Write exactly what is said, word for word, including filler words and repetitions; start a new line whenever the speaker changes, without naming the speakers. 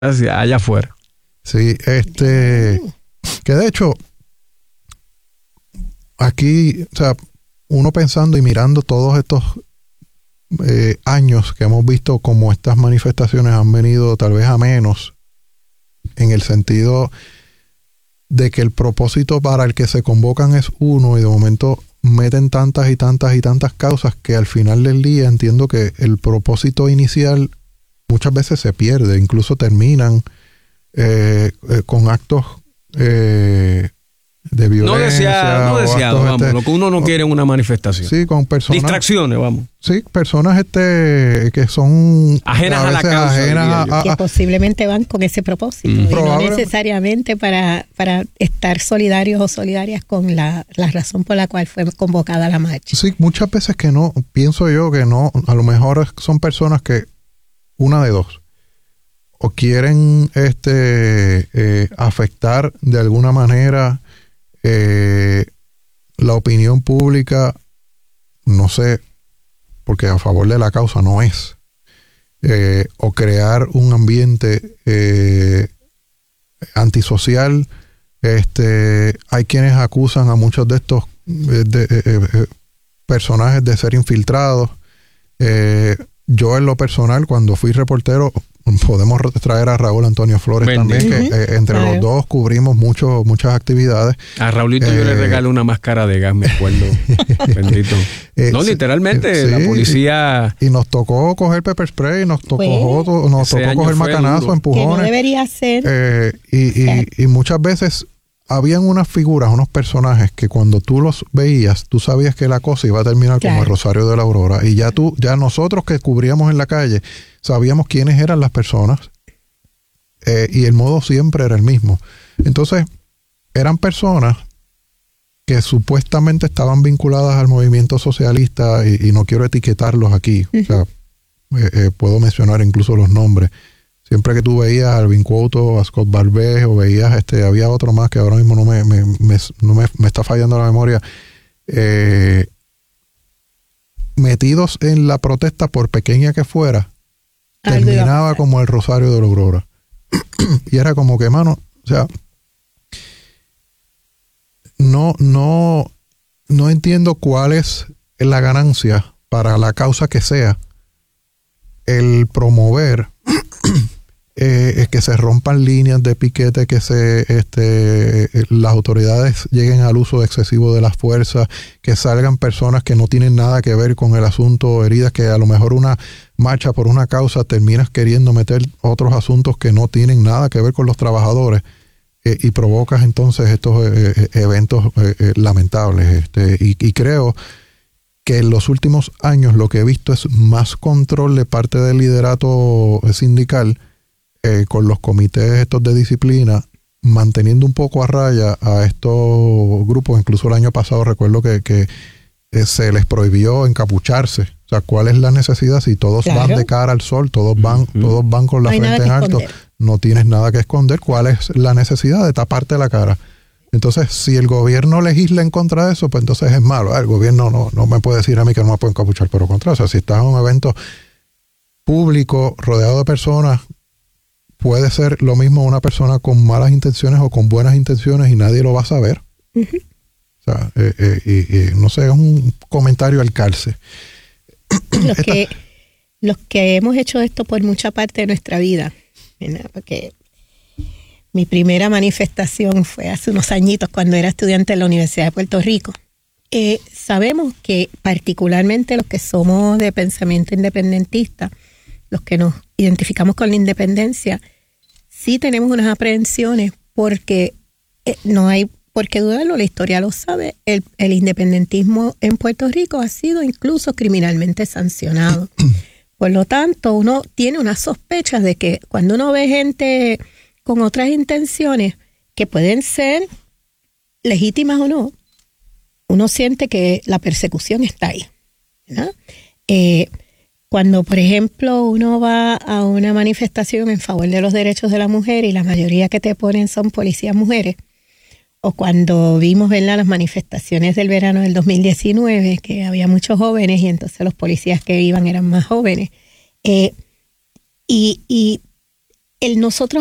hacia allá afuera.
Sí, este, que de hecho, aquí, o sea, uno pensando y mirando todos estos eh, años que hemos visto como estas manifestaciones han venido tal vez a menos, en el sentido de que el propósito para el que se convocan es uno y de momento meten tantas y tantas y tantas causas que al final del día entiendo que el propósito inicial muchas veces se pierde, incluso terminan eh, eh, con actos eh, de violencia.
No deseado, no deseado, vamos, este, lo que uno no quiere en una manifestación.
Sí, con personas.
Distracciones, vamos.
Sí, personas este que son
ajenas a, a la causa.
Ajenas a, a,
que posiblemente van con ese propósito. Mm. Y no necesariamente para, para estar solidarios o solidarias con la, la razón por la cual fue convocada la marcha.
Sí, muchas veces que no, pienso yo que no, a lo mejor son personas que, una de dos, o quieren este eh, afectar de alguna manera eh, la opinión pública, no sé, porque a favor de la causa no es, eh, o crear un ambiente eh, antisocial. Este, hay quienes acusan a muchos de estos eh, de, eh, eh, personajes de ser infiltrados. Eh, yo en lo personal, cuando fui reportero, podemos traer a Raúl Antonio Flores Bendito. También, que eh, entre claro. los dos cubrimos mucho, muchas actividades.
A Raulito eh, yo le regalé una máscara de gas, me acuerdo. Bendito. Eh, no, literalmente, sí, la policía...
Y, y nos tocó coger pepper spray, nos tocó, pues, nos tocó coger macanazo, duro. Empujones.
Que no debería ser.
Eh, y, y, y muchas veces habían unas figuras, unos personajes que cuando tú los veías, tú sabías que la cosa iba a terminar claro. como el Rosario de la Aurora. Y ya tú, ya nosotros que cubríamos en la calle, sabíamos quiénes eran las personas eh, y el modo siempre era el mismo. Entonces, eran personas que supuestamente estaban vinculadas al movimiento socialista y, y no quiero etiquetarlos aquí. Uh-huh. O sea, eh, eh, puedo mencionar incluso los nombres. Siempre que tú veías a Alvin Couto, a Scott Barbé, o veías, este, había otro más que ahora mismo no me, me, me, no me, me está fallando la memoria, eh, metidos en la protesta, por pequeña que fuera, terminaba como el Rosario de la Aurora. Y era como que, mano, o sea, no, no, no entiendo cuál es la ganancia para la causa que sea el promover eh, que se rompan líneas de piquete, que se este las autoridades lleguen al uso excesivo de las fuerzas, que salgan personas que no tienen nada que ver con el asunto, heridas, que a lo mejor una marcha por una causa terminas queriendo meter otros asuntos que no tienen nada que ver con los trabajadores eh, y provocas entonces estos eh, eventos eh, eh, lamentables. Este, y, y creo que en los últimos años lo que he visto es más control de parte del liderato sindical eh, con los comités estos de disciplina, manteniendo un poco a raya a estos grupos. Incluso el año pasado recuerdo que, que eh, se les prohibió encapucharse. O sea, ¿cuál es la necesidad? Si todos claro. van de cara al sol, todos van, mm-hmm. todos van con la no frente en alto, esconder. No tienes nada que esconder. ¿Cuál es la necesidad de taparte la cara? Entonces, si el gobierno legisla en contra de eso, pues entonces es malo. El gobierno no, no me puede decir a mí que no me puede encapuchar, pero contra. O sea, si estás en un evento público, rodeado de personas, puede ser lo mismo una persona con malas intenciones o con buenas intenciones y nadie lo va a saber. Uh-huh. O sea, eh, eh, y, y, no sé, es un comentario al calce.
Los que, los que hemos hecho esto por mucha parte de nuestra vida, ¿verdad? Porque mi primera manifestación fue hace unos añitos cuando era estudiante en la Universidad de Puerto Rico. Eh, sabemos que particularmente los que somos de pensamiento independentista, los que nos identificamos con la independencia, sí tenemos unas aprehensiones porque eh, no hay por qué dudarlo, la historia lo sabe, el, el independentismo en Puerto Rico ha sido incluso criminalmente sancionado. Por lo tanto, uno tiene unas sospechas de que cuando uno ve gente con otras intenciones que pueden ser legítimas o no, uno siente que la persecución está ahí, ¿verdad? Eh, cuando, por ejemplo, uno va a una manifestación en favor de los derechos de la mujer y la mayoría que te ponen son policías mujeres, o cuando vimos, ¿verdad?, las manifestaciones del verano del dos mil diecinueve, que había muchos jóvenes y entonces los policías que iban eran más jóvenes, eh, y, y el nosotros